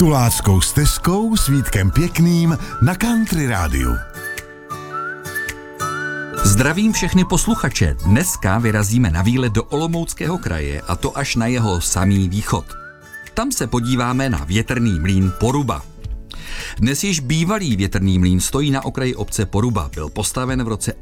Tuláckou stezkou s Vítkem Pěkným na Country rádiu. Zdravím všechny posluchače. Dneska vyrazíme na výlet do Olomouckého kraje, a to až na jeho samý východ. Tam se podíváme na větrný mlýn Poruba. Dnes již bývalý větrný mlýn stojí na okraji obce Poruba. Byl postaven v roce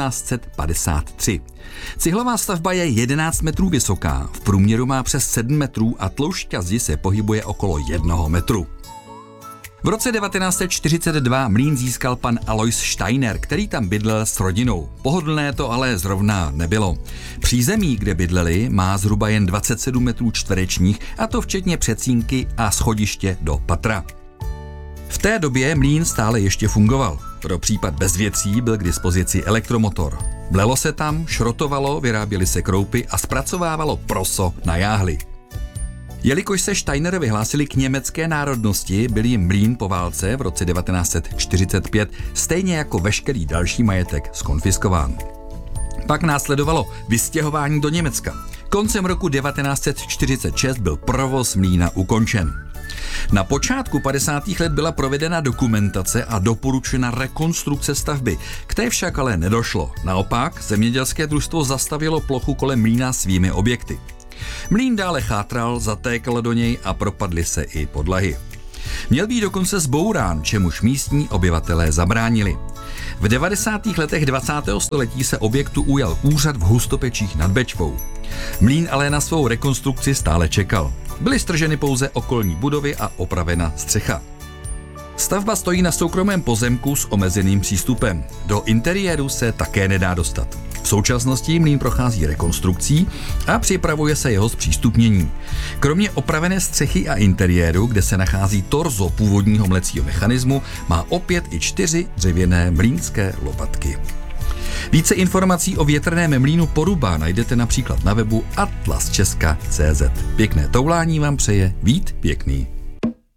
1853. Cihlová stavba je 11 metrů vysoká, v průměru má přes 7 metrů a tloušťka zdi se pohybuje okolo 1 metru. V roce 1942 mlýn získal pan Alois Steiner, který tam bydlel s rodinou. Pohodlné to ale zrovna nebylo. Přízemí, kde bydleli, má zhruba jen 27 metrů čtverečních, a to včetně předsínky a schodiště do patra. V té době mlýn stále ještě fungoval. Pro případ bezvětří byl k dispozici elektromotor. Blelo se tam, šrotovalo, vyráběly se kroupy a zpracovávalo proso na jáhly. Jelikož se Steinery vyhlásili k německé národnosti, byl jim mlýn po válce v roce 1945 stejně jako veškerý další majetek zkonfiskován. Pak následovalo vystěhování do Německa. Koncem roku 1946 byl provoz mlýna ukončen. Na počátku 50. let byla provedena dokumentace a doporučena rekonstrukce stavby. K té však ale nedošlo. Naopak, zemědělské družstvo zastavilo plochu kolem mlýna svými objekty. Mlýn dále chátral, zatékal do něj a propadly se i podlahy. Měl být dokonce zbourán, čemuž místní obyvatelé zabránili. V 90. letech 20. století se objektu ujal úřad v Hustopečích nad Bečvou. Mlýn ale na svou rekonstrukci stále čekal. Byly strženy pouze okolní budovy a opravena střecha. Stavba stojí na soukromém pozemku s omezeným přístupem. Do interiéru se také nedá dostat. V současnosti mlýn prochází rekonstrukcí a připravuje se jeho zpřístupnění. Kromě opravené střechy a interiéru, kde se nachází torzo původního mlecího mechanismu, má opět i 4 dřevěné mlýnské lopatky. Více informací o větrném mlýnu Poruba najdete například na webu atlasčeska.cz. Pěkné toulání vám přeje Vít Pěkný.